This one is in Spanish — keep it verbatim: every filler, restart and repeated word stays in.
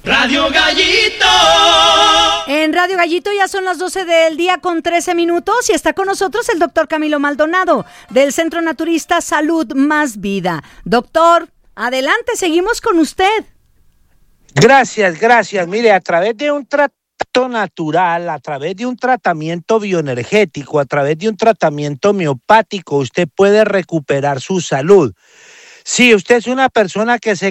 Radio Gallito. En Radio Gallito ya son las doce del día con trece minutos y está con nosotros el doctor Camilo Maldonado del Centro Naturista Salud Más Vida. Doctor, adelante, seguimos con usted. Gracias, gracias. Mire, a través de un tratamiento natural, a través de un tratamiento bioenergético, a través de un tratamiento homeopático, usted puede recuperar su salud. Si usted es una persona que se